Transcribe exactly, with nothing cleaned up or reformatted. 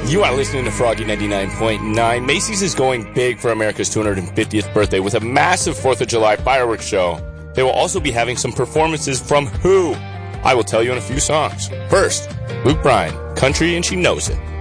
You are listening to Froggy ninety-nine point nine. Macy's is going big for America's two hundred fiftieth birthday with a massive fourth of July fireworks show. They will also be having some performances from Who. I will tell you in a few songs. First, Luke Bryan, Country and She Knows It.